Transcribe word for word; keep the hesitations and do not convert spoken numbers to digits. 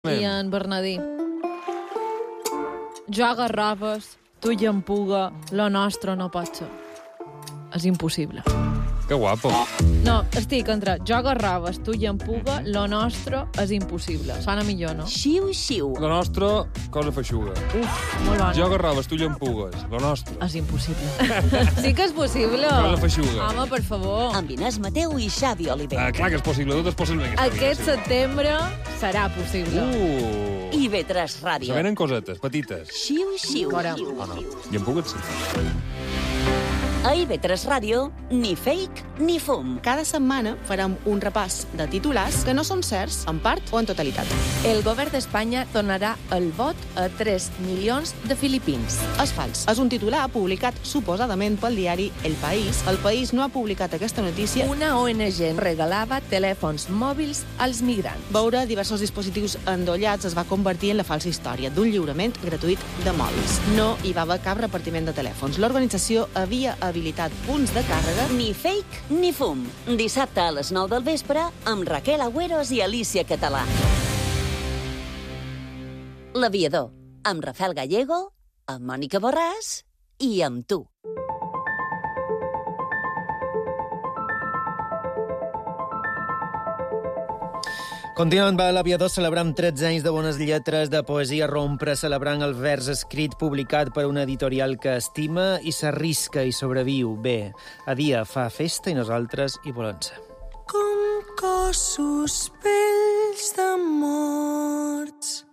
I en Bernadí. Jo agarraves, tu i en puga, lo nostre no pot ser. És impossible. Que guapo. No, estic entre jo agarraves, tu i en puga, lo nostre és impossible. Sona millor, no? Xiu, xiu. La nostra, cosa feixuga. Uf, molt bona. Jo agarraves, tu llampugues. La nostra. És impossible. Sí que és possible. Cosa feixuga. Home, per favor. Amb Inés Mateu i Xavi Oliver. Ah, clar que és possible, tot és possible. en aquesta Aquest vida, setembre serà possible. Uh! I ve tres Ràdio. Se venen cosetes, petites. Xiu, xiu. Fora. O no? Llampugues, sí. A I V tres Ràdio, ni fake ni fum. Cada setmana farem un repàs de titulars que no són certs, en part o en totalitat. El govern d'Espanya donarà el vot a tres milions de filipins. És fals. És un titular publicat suposadament pel diari El País. El País no ha publicat aquesta notícia. Una O N G regalava telèfons mòbils als migrants. Veure diversos dispositius endollats es va convertir en la falsa història d'un lliurament gratuït de mòbils. No hi va haver cap repartiment de telèfons. L'organització havia habilitat punts de càrrega. Ni fake ni fum. Dissabte a les nou del vespre amb Raquel Agüeros i Alicia Català. L'Aviador, amb Rafael Gallego, amb Mònica Borràs i amb tu. Continuant va l'Aviador celebrant tretze anys de bones lletres, de poesia rompre, celebrant el vers escrit publicat per una editorial que estima i s'arrisca i sobreviu. Bé, a dia fa festa i nosaltres hi volem ser. Com cossos vells de morts